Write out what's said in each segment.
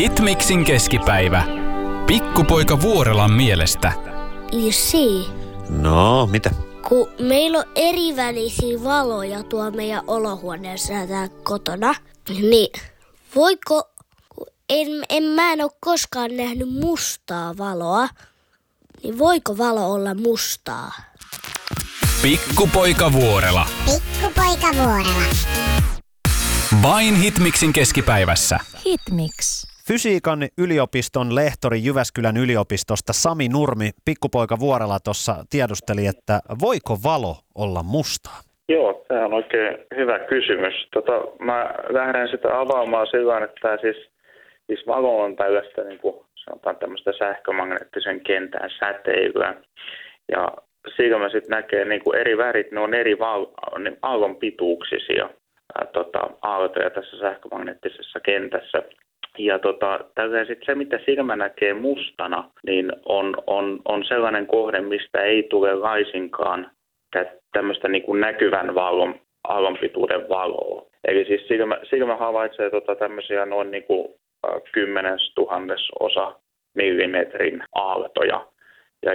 Hitmixin keskipäivä. Pikkupoika Vuorelan mielestä. Isi. No, mitä? Kun meillä on erivälisiä valoja tuolla meidän olohuoneessa ja täällä kotona, niin voiko, kun mä en ole koskaan nähnyt mustaa valoa, niin voiko valo olla mustaa? Pikkupoika Vuorela. Pikkupoika Vuorela. Vain Hitmixin keskipäivässä. Hitmix. Fysiikan yliopiston lehtori Jyväskylän yliopistosta Sami Nurmi, pikkupoika Vuorela tuossa tiedusteli, että voiko valo olla mustaa? Joo, tämä on oikein hyvä kysymys. Mä lähden sitä avaamaan sillä, että siis valo on tällaista, niin kuin sanotaan, tämmöistä sähkömagneettisen kentän säteilyä. Ja siitä mä sitten näkee niin kuin eri värit, ne on eri aallon pituuksisia aaltoja tässä sähkömagneettisessa kentässä. Ja sitten se, mitä silmä näkee mustana, niin on sellainen kohde, mistä ei tule laisinkaan tämmöistä niin kuin näkyvän aallonpituuden valoa. Eli siis silmä havaitsee tämmöisiä noin niin kuin 10/1000 millimetrin aaltoja. Ja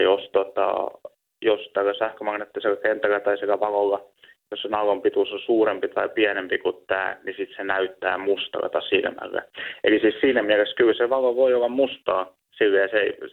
jos tällä sähkömagneettisella kentällä tai sillä valolla, jos sen aallonpituus on suurempi tai pienempi kuin tämä, niin sitten se näyttää mustalta silmälle. Eli siis siinä mielessä kyllä se valo voi olla mustaa, silleen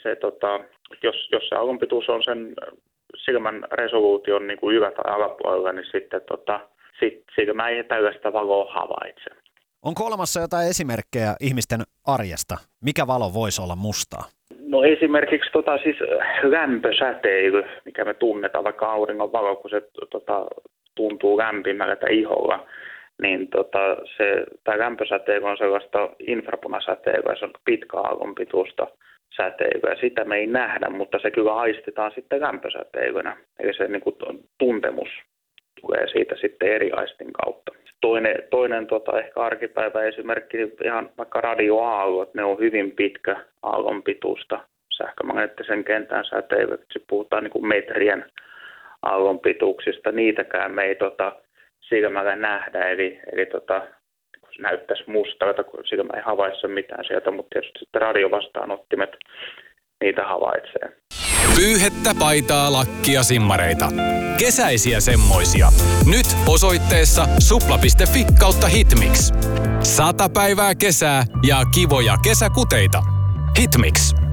jos se aallonpituus on sen silmän resoluution niin kuin ylä- tai alapuolella, niin sitten silmä ei tällaista valoa havaitse. Onko olemassa jotain esimerkkejä ihmisten arjesta? Mikä valo voisi olla mustaa? No esimerkiksi siis lämpösäteily, mikä me tunnetaan, vaikka auringon valo, kun se tuntuu lämpimältä iholla, niin tämä lämpösäteily on sellaista infrapunasäteilyä, se on pitkä aallonpituista säteilyä. Sitä me ei nähdä, mutta se kyllä aistitaan sitten lämpösäteilynä. Eli se niin kuin tuntemus tulee siitä sitten eri aistin kautta. Toinen ehkä arkipäivä esimerkki, ihan vaikka radioaallot, ne on hyvin pitkä aallonpituista sähkömagneettisen kentän säteilyä. Puhutaan niin kuin metrien aallonpituuksista, niitäkään me ei silmällä nähdä, eli se näyttäisi mustalta, kun silmä ei havaitse mitään sieltä, mutta tietysti sitten radiovastaanottimet niitä havaitsee. Pyyhettä, paitaa, lakkia, simmareita. Kesäisiä semmoisia. Nyt osoitteessa supla.fi/Hitmix. 100 päivää kesää ja kivoja kesäkuteita. Hitmix.